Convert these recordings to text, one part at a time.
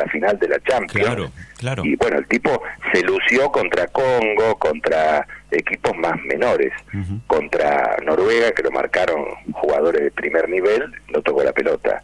final de la Champions. Claro. Y bueno, el tipo se lució contra Congo, contra equipos más menores. Contra Noruega, que lo marcaron jugadores de primer nivel, no tocó la pelota.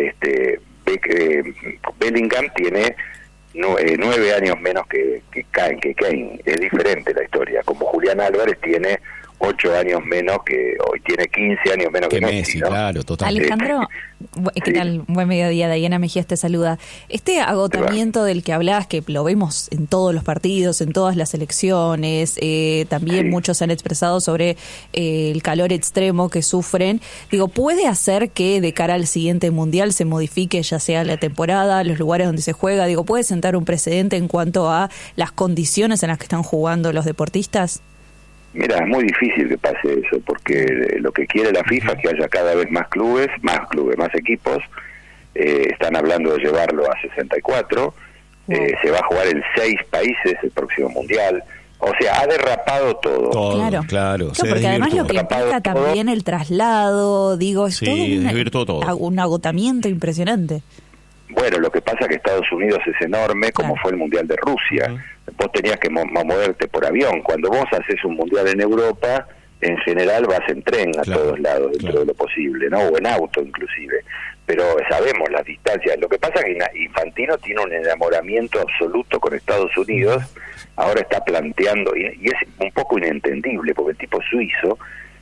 Bellingham tiene 9 años menos que Kane. Es diferente la historia. Como Julián Álvarez tiene 8 años menos que hoy, tiene 15 años menos que Messi, ¿no? Claro, totalmente. Alejandro, ¿qué tal? Buen mediodía, Diana Mejías te saluda. Este agotamiento del que hablabas, que lo vemos en todos los partidos, en todas las elecciones, también muchos han expresado sobre el calor extremo que sufren, digo, ¿puede hacer que de cara al siguiente Mundial se modifique ya sea la temporada, los lugares donde se juega? Digo, ¿puede sentar un precedente en cuanto a las condiciones en las que están jugando los deportistas? Mira, es muy difícil que pase eso, porque lo que quiere la FIFA es que haya cada vez más clubes, más equipos. Están hablando de llevarlo a 64. Se va a jugar en 6 países el próximo Mundial. O sea, ha derrapado todo. Claro, porque además lo que implica también el traslado, digo, es todo un agotamiento impresionante. Bueno, lo que pasa es que Estados Unidos es enorme, como fue el Mundial de Rusia. Vos tenías que moverte por avión. Cuando vos haces un Mundial en Europa, en general vas en tren a todos lados, dentro de lo posible, ¿no? O en auto, inclusive. Pero sabemos las distancias. Lo que pasa es que Infantino tiene un enamoramiento absoluto con Estados Unidos. Ahora está planteando, y es un poco inentendible, porque el tipo es suizo,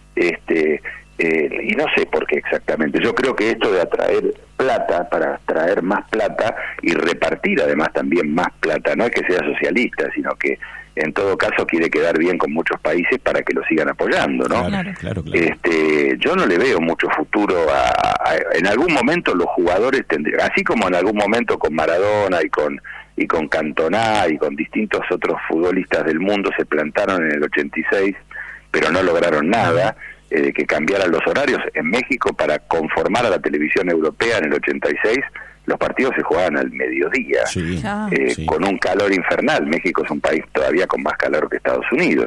y no sé por qué exactamente. Yo creo que esto de atraer plata, para atraer más plata y repartir además también más plata, no es que sea socialista, sino que en todo caso quiere quedar bien con muchos países para que lo sigan apoyando, ¿no? Claro. Yo no le veo mucho futuro en algún momento los jugadores tendrían, así como en algún momento con Maradona y con Cantona y con distintos otros futbolistas del mundo se plantaron en el 86, pero no lograron nada. Que cambiaran los horarios. En México, para conformar a la televisión europea en el 86, los partidos se jugaban al mediodía, con un calor infernal. México es un país todavía con más calor que Estados Unidos.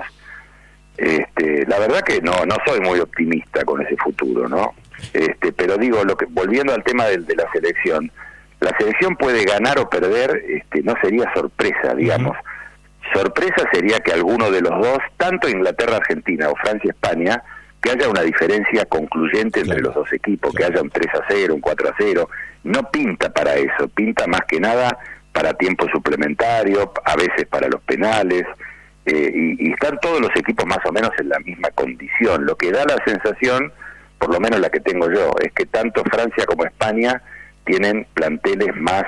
La verdad que no soy muy optimista con ese futuro, ¿no? Pero digo, volviendo al tema de la selección, la selección puede ganar o perder, no sería sorpresa, digamos. Sorpresa sería que alguno de los dos, tanto Inglaterra-Argentina o Francia-España, que haya una diferencia concluyente entre los dos equipos, que haya un 3-0, un 4-0, no pinta para eso, pinta más que nada para tiempo suplementario, a veces para los penales, y están todos los equipos más o menos en la misma condición. Lo que da la sensación, por lo menos la que tengo yo, es que tanto Francia como España tienen planteles más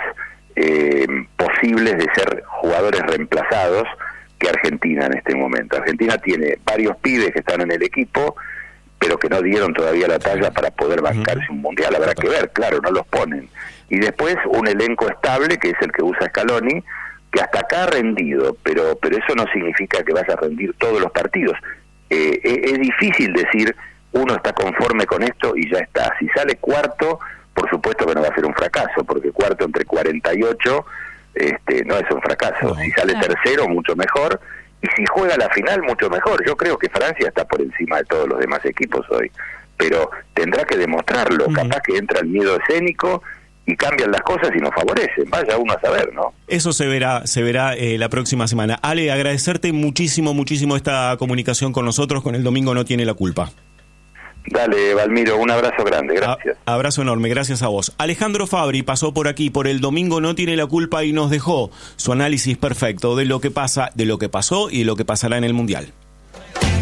posibles de ser jugadores reemplazados que Argentina en este momento. Argentina tiene varios pibes que están en el equipo, pero que no dieron todavía la talla para poder bancarse un mundial. Habrá que ver, claro, no los ponen. Y después un elenco estable, que es el que usa Scaloni, que hasta acá ha rendido, pero eso no significa que vaya a rendir todos los partidos. Es difícil decir, uno está conforme con esto y ya está. Si sale cuarto, por supuesto que no va a ser un fracaso, porque cuarto entre 48 no es un fracaso. Si sale tercero, mucho mejor. Y si juega la final, mucho mejor. Yo creo que Francia está por encima de todos los demás equipos hoy, pero tendrá que demostrarlo. Capaz que entra el miedo escénico y cambian las cosas y nos favorecen. Vaya uno a saber, ¿no? Eso se verá la próxima semana. Ale, agradecerte muchísimo esta comunicación con nosotros, con El Domingo No Tiene la Culpa. Dale, Valmiro, un abrazo grande, gracias. Abrazo enorme, gracias a vos. Alejandro Fabri pasó por aquí, por El Domingo No Tiene la Culpa, y nos dejó su análisis perfecto de lo que pasa, de lo que pasó y de lo que pasará en el Mundial.